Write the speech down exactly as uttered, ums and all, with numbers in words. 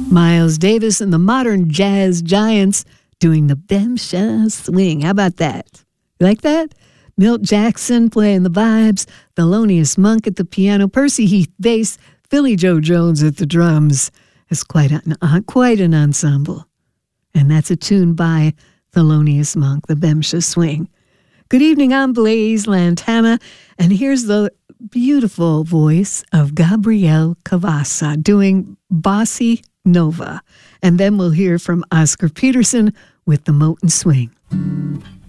Miles Davis and the Modern Jazz Giants doing the Bemsha Swing. How about that? You like that? Milt Jackson playing the vibes, Thelonious Monk at the piano, Percy Heath bass, Philly Joe Jones at the drums. It's quite an, uh, quite an ensemble. And that's a tune by Thelonious Monk, the Bemsha Swing. Good evening, I'm Blaise Lantana, and here's the beautiful voice of Gabrielle Cavassa doing Bossy Nova. And then we'll hear from Oscar Peterson with the Moten Swing.